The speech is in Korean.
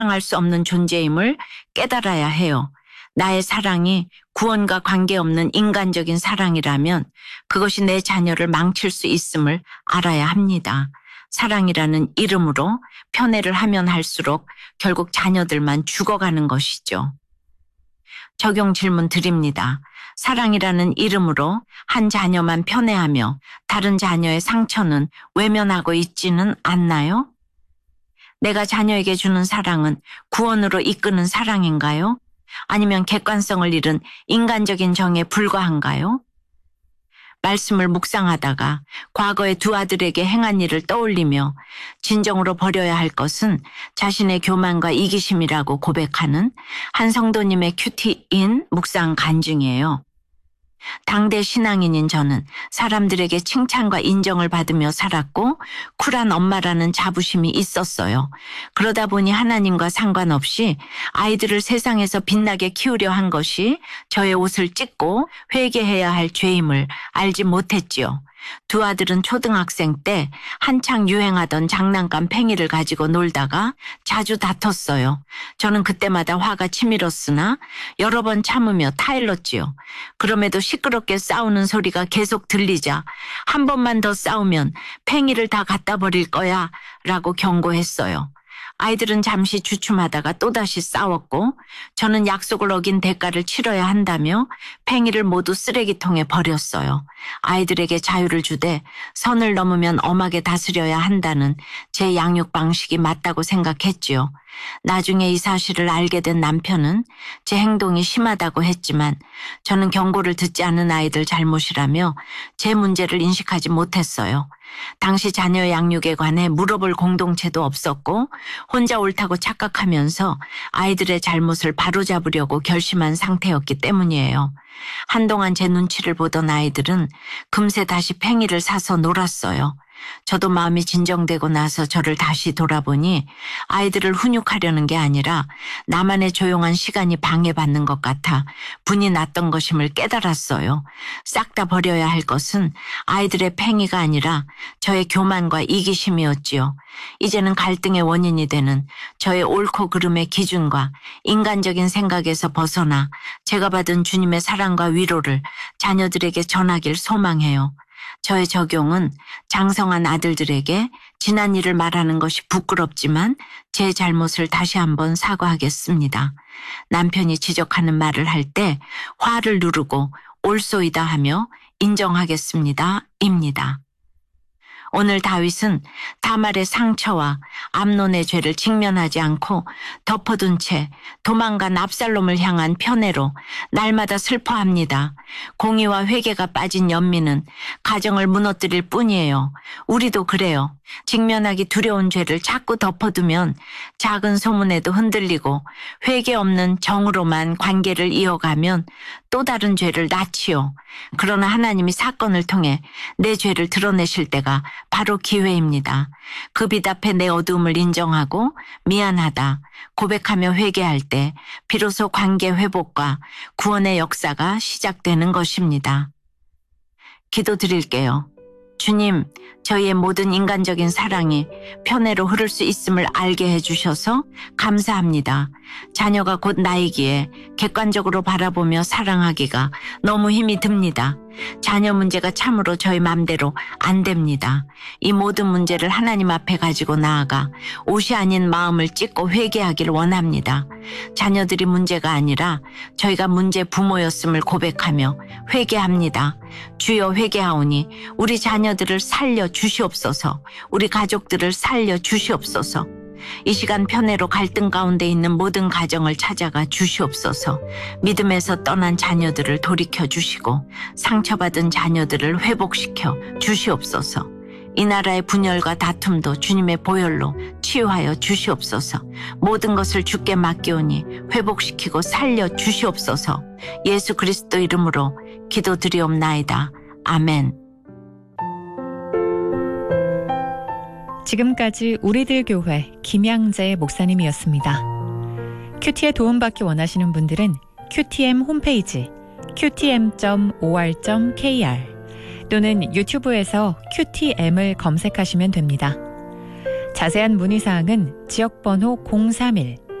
사랑할 수 없는 존재임을 깨달아야 해요. 나의 사랑이 구원과 관계없는 인간적인 사랑이라면 그것이 내 자녀를 망칠 수 있음을 알아야 합니다. 사랑이라는 이름으로 편애를 하면 할수록 결국 자녀들만 죽어가는 것이죠. 적용 질문 드립니다. 사랑이라는 이름으로 한 자녀만 편애하며 다른 자녀의 상처는 외면하고 있지는 않나요? 내가 자녀에게 주는 사랑은 구원으로 이끄는 사랑인가요? 아니면 객관성을 잃은 인간적인 정에 불과한가요? 말씀을 묵상하다가 과거의 두 아들에게 행한 일을 떠올리며 진정으로 버려야 할 것은 자신의 교만과 이기심이라고 고백하는 한 성도님의 큐티인 묵상 간증이에요. 당대 신앙인인 저는 사람들에게 칭찬과 인정을 받으며 살았고 쿨한 엄마라는 자부심이 있었어요. 그러다 보니 하나님과 상관없이 아이들을 세상에서 빛나게 키우려 한 것이 저의 옷을 찢고 회개해야 할 죄임을 알지 못했지요. 두 아들은 초등학생 때 한창 유행하던 장난감 팽이를 가지고 놀다가 자주 다퉜어요. 저는 그때마다 화가 치밀었으나 여러 번 참으며 타일렀지요. 그럼에도 시끄럽게 싸우는 소리가 계속 들리자 한 번만 더 싸우면 팽이를 다 갖다 버릴 거야 라고 경고했어요. 아이들은 잠시 주춤하다가 또다시 싸웠고 저는 약속을 어긴 대가를 치러야 한다며 팽이를 모두 쓰레기통에 버렸어요. 아이들에게 자유를 주되 선을 넘으면 엄하게 다스려야 한다는 제 양육 방식이 맞다고 생각했지요. 나중에 이 사실을 알게 된 남편은 제 행동이 심하다고 했지만 저는 경고를 듣지 않은 아이들 잘못이라며 제 문제를 인식하지 못했어요. 당시 자녀 양육에 관해 물어볼 공동체도 없었고 혼자 옳다고 착각하면서 아이들의 잘못을 바로잡으려고 결심한 상태였기 때문이에요. 한동안 제 눈치를 보던 아이들은 금세 다시 팽이를 사서 놀았어요. 저도 마음이 진정되고 나서 저를 다시 돌아보니 아이들을 훈육하려는 게 아니라 나만의 조용한 시간이 방해받는 것 같아 분이 났던 것임을 깨달았어요. 싹 다 버려야 할 것은 아이들의 팽이가 아니라 저의 교만과 이기심이었지요. 이제는 갈등의 원인이 되는 저의 옳고 그름의 기준과 인간적인 생각에서 벗어나 제가 받은 주님의 사랑과 위로를 자녀들에게 전하길 소망해요. 저의 적용은 장성한 아들들에게 지난 일을 말하는 것이 부끄럽지만 제 잘못을 다시 한번 사과하겠습니다. 남편이 지적하는 말을 할 때 화를 누르고 옳소이다 하며 인정하겠습니다. 입니다. 오늘 다윗은 다말의 상처와 암논의 죄를 직면하지 않고 덮어둔 채 도망간 압살롬을 향한 편애로 날마다 슬퍼합니다. 공의와 회개가 빠진 연민은 가정을 무너뜨릴 뿐이에요. 우리도 그래요. 직면하기 두려운 죄를 자꾸 덮어두면 작은 소문에도 흔들리고 회개 없는 정으로만 관계를 이어가면 또 다른 죄를 낳지요. 그러나 하나님이 사건을 통해 내 죄를 드러내실 때가 바로 기회입니다. 그 빛 앞에 내 어두움을 인정하고 미안하다 고백하며 회개할 때 비로소 관계 회복과 구원의 역사가 시작되는 것입니다. 기도드릴게요. 주님, 저희의 모든 인간적인 사랑이 편애로 흐를 수 있음을 알게 해주셔서 감사합니다. 자녀가 곧 나이기에 객관적으로 바라보며 사랑하기가 너무 힘이 듭니다. 자녀 문제가 참으로 저희 맘대로 안 됩니다. 이 모든 문제를 하나님 앞에 가지고 나아가 옷이 아닌 마음을 찢고 회개하길 원합니다. 자녀들이 문제가 아니라 저희가 문제 부모였음을 고백하며 회개합니다. 주여 회개하오니 우리 자녀들을 살려 주시옵소서. 우리 가족들을 살려 주시옵소서. 이 시간 편애로 갈등 가운데 있는 모든 가정을 찾아가 주시옵소서. 믿음에서 떠난 자녀들을 돌이켜 주시고 상처받은 자녀들을 회복시켜 주시옵소서. 이 나라의 분열과 다툼도 주님의 보혈로 치유하여 주시옵소서. 모든 것을 주께 맡기오니 회복시키고 살려 주시옵소서. 예수 그리스도 이름으로 기도드리옵나이다. 아멘. 지금까지 우리들 교회 김양재 목사님이었습니다. 큐티에 도움받기 원하시는 분들은 QTM 홈페이지 qtm.or.kr 또는 유튜브에서 QTM을 검색하시면 됩니다. 자세한 문의사항은 지역번호 031